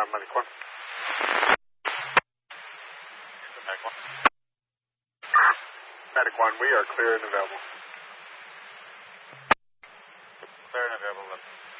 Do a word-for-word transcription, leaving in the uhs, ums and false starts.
uh, Medic one. Medic one. Medic one, we are clear and available. Clear and available.